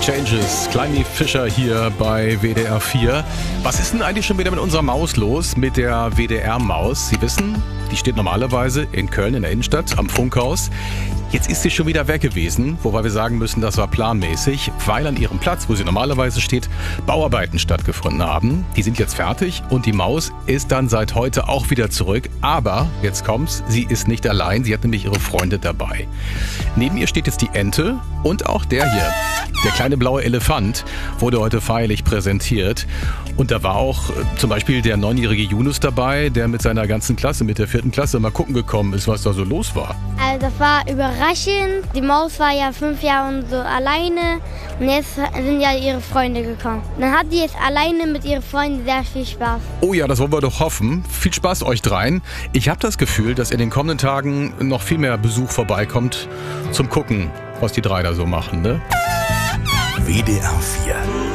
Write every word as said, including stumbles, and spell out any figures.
Changes. Kleini Fischer hier bei W D R vier. Was ist denn eigentlich schon wieder mit unserer Maus los? Mit der W D R-Maus? Sie wissen, die steht normalerweise in Köln in der Innenstadt am Funkhaus. Jetzt ist sie schon wieder weg gewesen, wobei wir sagen müssen, das war planmäßig, weil an ihrem Platz, wo sie normalerweise steht, Bauarbeiten stattgefunden haben. Die sind jetzt fertig und die Maus ist dann seit heute auch wieder zurück. Aber, jetzt kommt's, sie ist nicht allein, sie hat nämlich ihre Freunde dabei. Neben ihr steht jetzt die Ente und auch der hier. Der kleine blaue Elefant wurde heute feierlich präsentiert. Und da war auch äh, zum Beispiel der neunjährige Yunus dabei, der mit seiner ganzen Klasse, mit der vierten Klasse, mal gucken gekommen ist, was da so los war. Also das war überraschend. Die Maus war ja fünf Jahre so alleine und jetzt sind ja ihre Freunde gekommen. Dann hat die jetzt alleine mit ihren Freunden sehr viel Spaß. Oh ja, das wollen wir doch hoffen. Viel Spaß euch dreien. Ich habe das Gefühl, dass in den kommenden Tagen noch viel mehr Besuch vorbeikommt zum Gucken, was die drei da so machen, ne? W D R vier